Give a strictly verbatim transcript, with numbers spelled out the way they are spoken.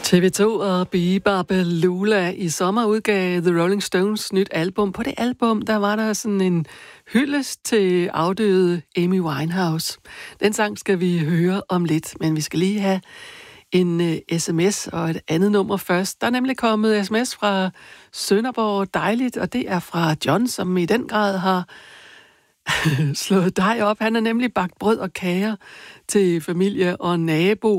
T V to og Biba Belula i sommer udgav The Rolling Stones nyt album. På det album, der var der sådan en hyldest til afdøde Amy Winehouse. Den sang skal vi høre om lidt, men vi skal lige have en uh, sms og et andet nummer først. Der er nemlig kommet sms fra Sønderborg, dejligt, og det er fra John, som i den grad har slået dig op. Han har nemlig bagt brød og kager til familie og nabo.